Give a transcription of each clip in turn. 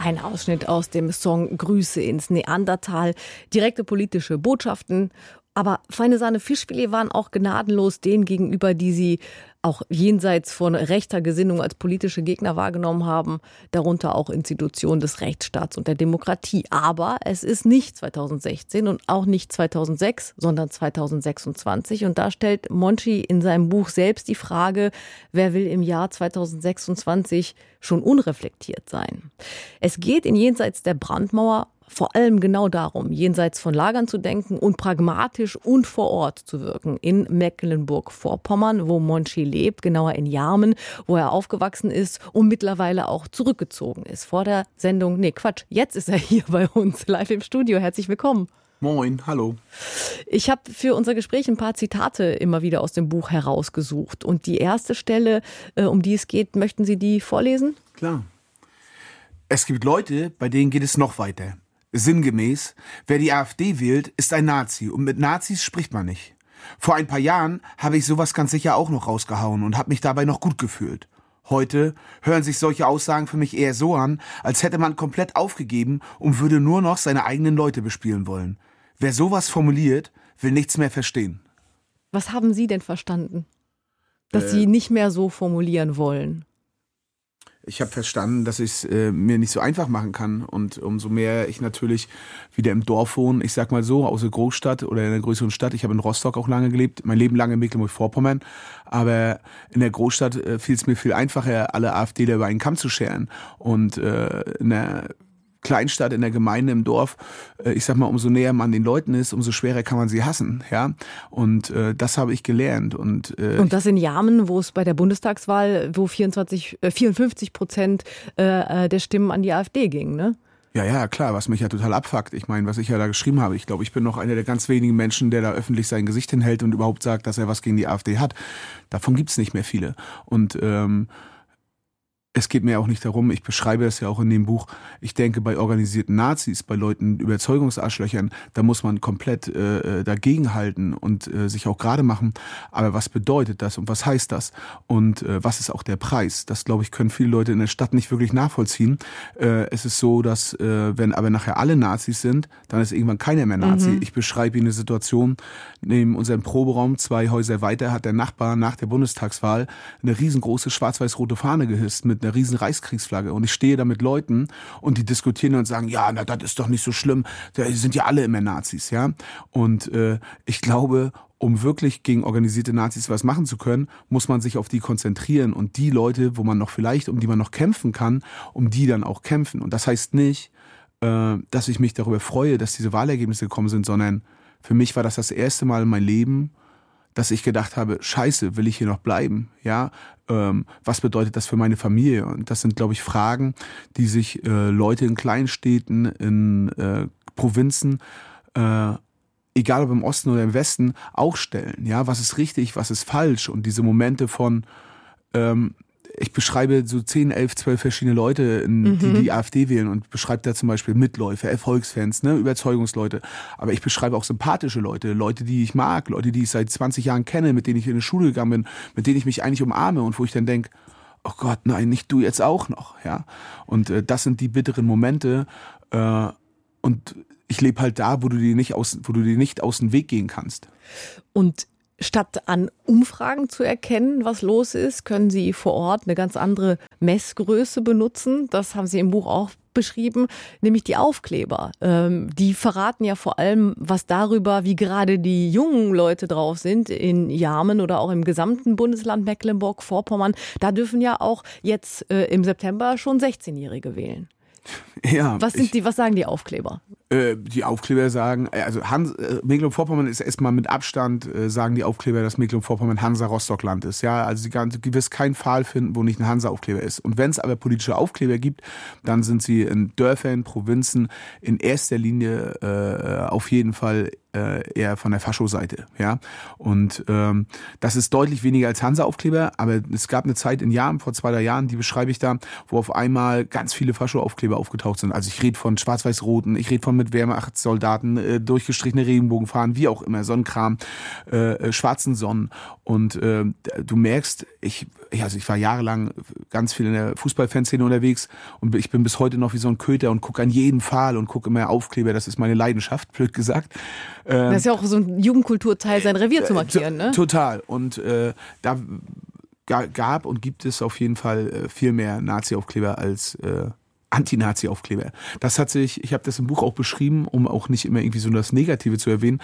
Ein Ausschnitt aus dem Song Grüße ins Neandertal. Direkte politische Botschaften. Aber Feine Sahne Fischfilet waren auch gnadenlos denen gegenüber, die sie auch jenseits von rechter Gesinnung als politische Gegner wahrgenommen haben, darunter auch Institutionen des Rechtsstaats und der Demokratie. Aber es ist nicht 2016 und auch nicht 2006, sondern 2026. Und da stellt Monchi in seinem Buch selbst die Frage, wer will im Jahr 2026 schon unreflektiert sein? Es geht in Jenseits der Brandmauer vor allem genau darum, jenseits von Lagern zu denken und pragmatisch und vor Ort zu wirken. In Mecklenburg-Vorpommern, wo Monchi lebt, genauer in Jarmen, wo er aufgewachsen ist und mittlerweile auch zurückgezogen ist. Vor der Sendung, jetzt ist er hier bei uns, live im Studio. Herzlich willkommen. Moin, hallo. Ich habe für unser Gespräch ein paar Zitate immer wieder aus dem Buch herausgesucht. Und die erste Stelle, um die es geht, möchten Sie die vorlesen? Klar. Es gibt Leute, bei denen geht es noch weiter. Sinngemäß, wer die AfD wählt, ist ein Nazi und mit Nazis spricht man nicht. Vor ein paar Jahren habe ich sowas ganz sicher auch noch rausgehauen und habe mich dabei noch gut gefühlt. Heute hören sich solche Aussagen für mich eher so an, als hätte man komplett aufgegeben und würde nur noch seine eigenen Leute bespielen wollen. Wer sowas formuliert, will nichts mehr verstehen. Was haben Sie denn verstanden, dass Sie nicht mehr so formulieren wollen? Ich habe verstanden, dass ich es mir nicht so einfach machen kann und umso mehr ich natürlich wieder im Dorf wohne, ich sag mal so, aus der Großstadt oder in einer größeren Stadt. Ich habe in Rostock auch lange gelebt, mein Leben lang in Mecklenburg-Vorpommern, aber in der Großstadt fiel es mir viel einfacher, alle AfDler über einen Kamm zu scheren und in der Kleinstadt, in der Gemeinde, im Dorf, ich sag mal, umso näher man den Leuten ist, umso schwerer kann man sie hassen, ja. Und das habe ich gelernt. Und das in Jarmen, wo es bei der Bundestagswahl, wo 54% der Stimmen an die AfD gingen, ne? Ja, klar, was mich ja total abfuckt. Ich meine, was ich ja da geschrieben habe. Ich glaube, ich bin noch einer der ganz wenigen Menschen, der da öffentlich sein Gesicht hinhält und überhaupt sagt, dass er was gegen die AfD hat. Davon gibt's nicht mehr viele. Und es geht mir auch nicht darum, ich beschreibe das ja auch in dem Buch, ich denke, bei organisierten Nazis, bei Leuten, Überzeugungsarschlöchern, da muss man komplett dagegenhalten und sich auch gerade machen. Aber was bedeutet das und was heißt das? Und was ist auch der Preis? Das, glaube ich, können viele Leute in der Stadt nicht wirklich nachvollziehen. Es ist so, dass wenn aber nachher alle Nazis sind, dann ist irgendwann keiner mehr Nazi. Mhm. Ich beschreibe Ihnen eine Situation, neben unserem Proberaum, 2 Häuser weiter, hat der Nachbar nach der Bundestagswahl eine riesengroße schwarz-weiß-rote Fahne gehisst mit einer riesen Reichskriegsflagge und ich stehe da mit Leuten und die diskutieren und sagen, ja, na, das ist doch nicht so schlimm, da sind ja alle immer Nazis, ja. Und ich glaube, um wirklich gegen organisierte Nazis was machen zu können, muss man sich auf die konzentrieren und die Leute, wo man noch vielleicht, um die man noch kämpfen kann, um die dann auch kämpfen. Und das heißt nicht, dass ich mich darüber freue, dass diese Wahlergebnisse gekommen sind, sondern für mich war das erste Mal in meinem Leben, dass ich gedacht habe, scheiße, will ich hier noch bleiben? Ja, was bedeutet das für meine Familie? Und das sind, glaube ich, Fragen, die sich Leute in Kleinstädten, in Provinzen, egal ob im Osten oder im Westen, auch stellen. Ja, was ist richtig, was ist falsch? Und diese Momente von ich beschreibe so 10, 11, 12 verschiedene Leute, die AfD wählen und beschreibe da zum Beispiel Mitläufer, Erfolgsfans, ne, Überzeugungsleute. Aber ich beschreibe auch sympathische Leute, Leute, die ich mag, Leute, die ich seit 20 Jahren kenne, mit denen ich in die Schule gegangen bin, mit denen ich mich eigentlich umarme und wo ich dann denke, oh Gott, nein, nicht du jetzt auch noch. Ja. Und das sind die bitteren Momente und ich lebe halt da, wo du dir nicht aus dem Weg gehen kannst. Und statt an Umfragen zu erkennen, was los ist, können Sie vor Ort eine ganz andere Messgröße benutzen. Das haben Sie im Buch auch beschrieben, nämlich die Aufkleber. Die verraten ja vor allem was darüber, wie gerade die jungen Leute drauf sind in Jarmen oder auch im gesamten Bundesland Mecklenburg-Vorpommern. Da dürfen ja auch jetzt im September schon 16-Jährige wählen. Ja, Was sagen die Aufkleber? Die Aufkleber sagen, also Mecklenburg-Vorpommern ist erstmal mit Abstand, sagen die Aufkleber, dass Mecklenburg-Vorpommern Hansa-Rostock-Land ist. Ja, also du wirst keinen Fall finden, wo nicht ein Hansa-Aufkleber ist. Und wenn es aber politische Aufkleber gibt, dann sind sie in Dörfern, Provinzen in erster Linie auf jeden Fall eher von der Fascho-Seite, ja. Und das ist deutlich weniger als Hansa-Aufkleber, aber es gab eine Zeit in Jahren, vor 2, 3 Jahren, die beschreibe ich da, wo auf einmal ganz viele Fascho-Aufkleber aufgetaucht sind. Also ich rede von schwarz-weiß-roten, ich rede von mit Wehrmachtssoldaten, durchgestrichene Regenbogen fahren, wie auch immer, Sonnenkram, schwarzen Sonnen. Und du merkst, ich war jahrelang ganz viel in der Fußballfanszene unterwegs und ich bin bis heute noch wie so ein Köter und gucke an jeden Pfahl und gucke immer Aufkleber. Das ist meine Leidenschaft, blöd gesagt. Das ist ja auch so ein Jugendkulturteil, sein Revier zu markieren, ne? Total. Und da gab und gibt es auf jeden Fall viel mehr Nazi-Aufkleber als Anti-Nazi-Aufkleber. Ich habe das im Buch auch beschrieben, um auch nicht immer irgendwie so das Negative zu erwähnen.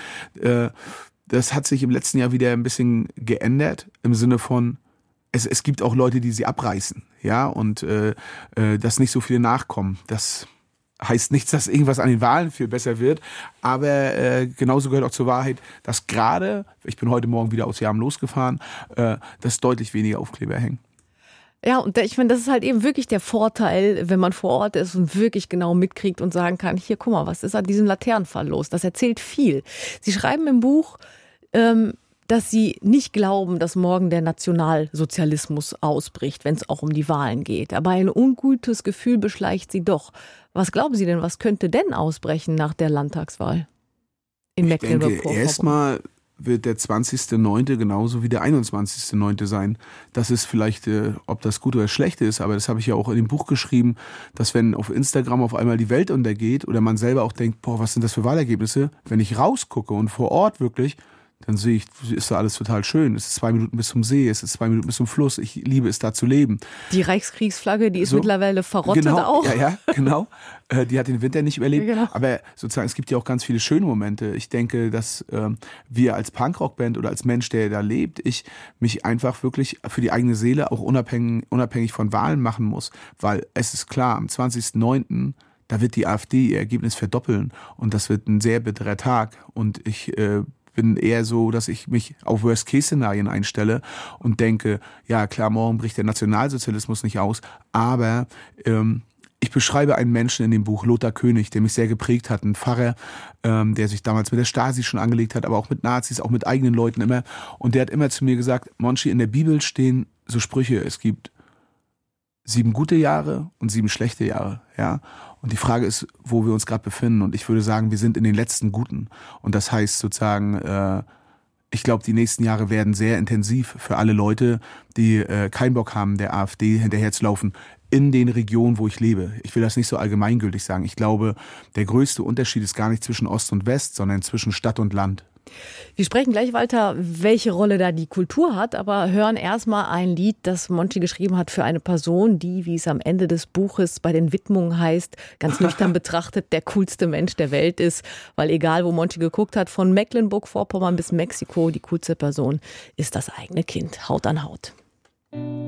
Das hat sich im letzten Jahr wieder ein bisschen geändert, im Sinne von, es gibt auch Leute, die sie abreißen, ja, und dass nicht so viele nachkommen. Das heißt nichts, dass irgendwas an den Wahlen viel besser wird, aber genauso gehört auch zur Wahrheit, dass gerade, ich bin heute Morgen wieder aus Jam losgefahren, dass deutlich weniger Aufkleber hängen. Ja, und ich finde, das ist halt eben wirklich der Vorteil, wenn man vor Ort ist und wirklich genau mitkriegt und sagen kann, hier, guck mal, was ist an diesem Laternenpfahl los? Das erzählt viel. Sie schreiben im Buch, dass Sie nicht glauben, dass morgen der Nationalsozialismus ausbricht, wenn es auch um die Wahlen geht. Aber ein ungutes Gefühl beschleicht Sie doch. Was glauben Sie denn, was könnte denn ausbrechen nach der Landtagswahl in Mecklenburg-Vorpommern? Ich denke, erstmal wird der 20.09. genauso wie der 21.09. sein. Das ist vielleicht, ob das gut oder schlecht ist, aber das habe ich ja auch in dem Buch geschrieben, dass wenn auf Instagram auf einmal die Welt untergeht oder man selber auch denkt, boah, was sind das für Wahlergebnisse? Wenn ich rausgucke und vor Ort wirklich, dann sehe ich, ist da alles total schön. Es ist 2 Minuten bis zum See, es ist 2 Minuten bis zum Fluss. Ich liebe es, da zu leben. Die Reichskriegsflagge, die ist mittlerweile verrottet auch. Ja, genau. Die hat den Winter nicht überlebt. Genau. Aber sozusagen, es gibt ja auch ganz viele schöne Momente. Ich denke, dass wir als Punkrock-Band oder als Mensch, der da lebt, ich mich einfach wirklich für die eigene Seele auch unabhängig von Wahlen machen muss. Weil es ist klar, am 20.09., da wird die AfD ihr Ergebnis verdoppeln. Und das wird ein sehr bitterer Tag. Und ich bin eher so, dass ich mich auf Worst-Case-Szenarien einstelle und denke, ja klar, morgen bricht der Nationalsozialismus nicht aus, aber ich beschreibe einen Menschen in dem Buch, Lothar König, der mich sehr geprägt hat, ein Pfarrer, der sich damals mit der Stasi schon angelegt hat, aber auch mit Nazis, auch mit eigenen Leuten immer. Und der hat immer zu mir gesagt, Monchi, in der Bibel stehen so Sprüche, es gibt 7 gute Jahre und 7 schlechte Jahre, ja. Und die Frage ist, wo wir uns gerade befinden. Und ich würde sagen, wir sind in den letzten guten. Und das heißt sozusagen, ich glaube, die nächsten Jahre werden sehr intensiv für alle Leute, die keinen Bock haben, der AfD hinterherzulaufen, in den Regionen, wo ich lebe. Ich will das nicht so allgemeingültig sagen. Ich glaube, der größte Unterschied ist gar nicht zwischen Ost und West, sondern zwischen Stadt und Land. Wir sprechen gleich weiter, welche Rolle da die Kultur hat, aber hören erstmal ein Lied, das Monchi geschrieben hat für eine Person, die, wie es am Ende des Buches bei den Widmungen heißt, ganz nüchtern betrachtet, der coolste Mensch der Welt ist, weil egal, wo Monchi geguckt hat, von Mecklenburg-Vorpommern bis Mexiko, die coolste Person ist das eigene Kind, Haut an Haut.